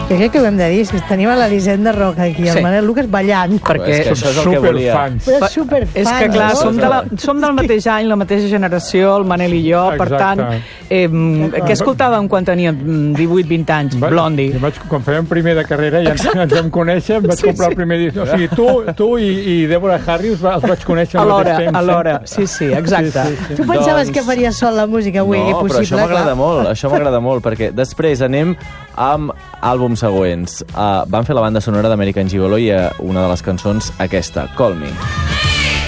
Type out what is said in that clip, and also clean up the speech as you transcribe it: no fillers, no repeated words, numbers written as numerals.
Jo crec que ho hem de dir, si tenim a l'Elisenda Roca aquí, el Manel Lucas ballant. Perquè això és el que volia. Però superfans. És que, clar, som del mateix any, la mateixa generació, el Manel i jo, per tant, què escoltàvem quan teníem 18-20 anys? Blondie. Quan fèiem primer de carrera ja ens vam conèixer, em vaig comprar el primer disc. O sigui, tu i Deborah Harry els vaig conèixer al mateix temps. Alhora, sí, exacte. Tu pensaves que faries sol la música avui? No, però això m'agrada molt, perquè després anem amb àlbums següents. Van fer la banda sonora d'American Gigolo i una de les cançons, aquesta, Call Me.